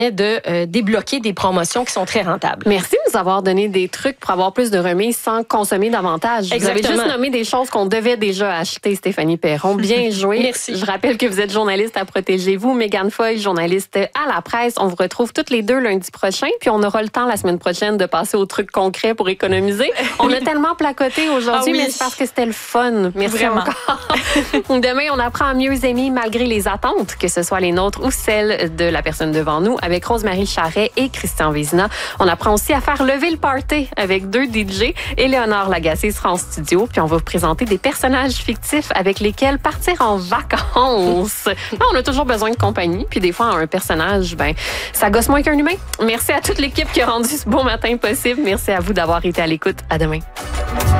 de débloquer des promotions qui sont très rentables. Merci de nous avoir donné des trucs pour avoir plus de remises sans consommer davantage. Exactement. Vous avez juste nommé des choses qu'on devait déjà acheter, Stéphanie Perron. Bien joué. Merci. Je rappelle que vous êtes journaliste à Protégez-vous, Mégane Foy, journaliste à La Presse. On vous retrouve toutes les deux lundi prochain, puis on aura le temps la semaine prochaine de passer aux trucs concrets pour économiser. On a tellement placoté aujourd'hui, mais c'est parce que c'était le fun. Merci Vraiment. encore. Demain, on apprend à mieux aimer malgré les attentes, que ce soit les nôtres ou celles de la personne devant nous, avec Rose-Marie Charret et Christian Vézina. On apprend aussi à faire lever le party avec 2 DJ. Éléonore Lagacé sera en studio, puis on va vous présenter des personnages fictifs avec lesquels partir en vacances. On a toujours besoin de compagnie, puis des fois, un personnage, ça gosse moins qu'un humain. Merci à toute l'équipe qui a rendu ce beau matin possible. Merci à vous d'avoir été à l'écoute. À demain.